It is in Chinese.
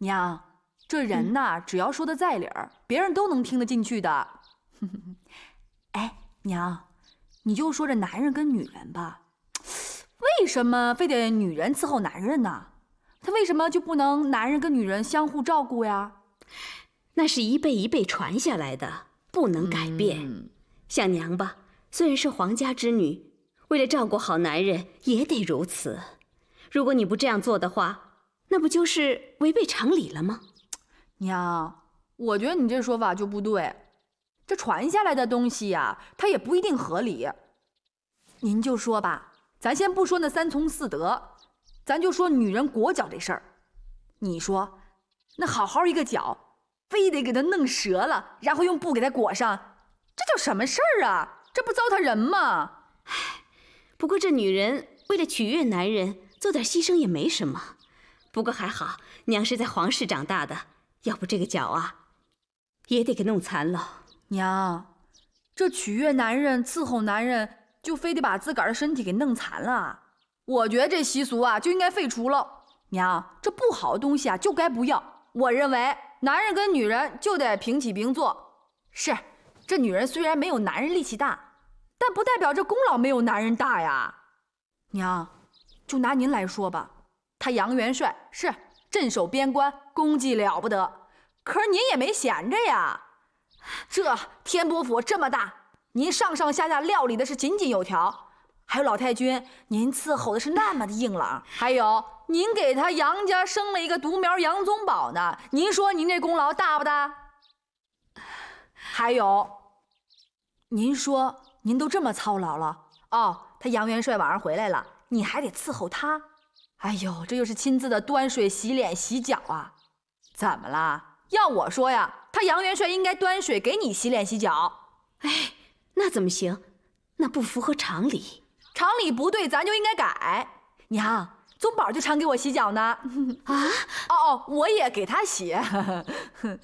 娘，这人呐，只要说的在理儿，别人都能听得进去的。哎，娘，你就说这男人跟女人吧，为什么非得女人伺候男人呢？他为什么就不能男人跟女人相互照顾呀？ 那是一辈一辈传下来的，不能改变。像娘吧，虽然是皇家之女，为了照顾好男人，也得如此。如果你不这样做的话，那不就是违背常理了吗？ 娘，我觉得你这说法就不对。这传下来的东西呀，它也不一定合理。您就说吧，咱先不说那三从四德，咱就说女人裹脚这事儿。你说，那好好一个脚，非得给它弄折了，然后用布给它裹上，这叫什么事儿啊？这不糟蹋人吗？ 不过这女人为了取悦男人，做点牺牲也没什么。不过还好，娘是在皇室长大的，要不这个脚啊，也得给弄残了。 娘，这取悦男人、伺候男人，就非得把自个儿的身体给弄残了？我觉得这习俗啊，就应该废除了。娘，这不好的东西啊，就该不要。我认为，男人跟女人就得平起平坐。是，这女人虽然没有男人力气大，但不代表这功劳没有男人大呀。娘，就拿您来说吧，他杨元帅是镇守边关，功绩了不得，可是您也没闲着呀。这天波府这么大，您上上下下料理的是井井有条，还有老太君，您伺候的是那么的硬朗，还有您给他杨家生了一个独苗杨宗保呢，您说您这功劳大不大？还有，您说您都这么操劳了哦，他杨元帅晚上回来了，你还得伺候他，哎呦，这又是亲自的端水洗脸洗脚啊，怎么啦？要我说呀，他杨元帅应该端水给你洗脸洗脚。 哎，那怎么行？那不符合常理。 常理不对，咱就应该改。娘，宗保就常给我洗脚呢。啊？哦，我也给他洗。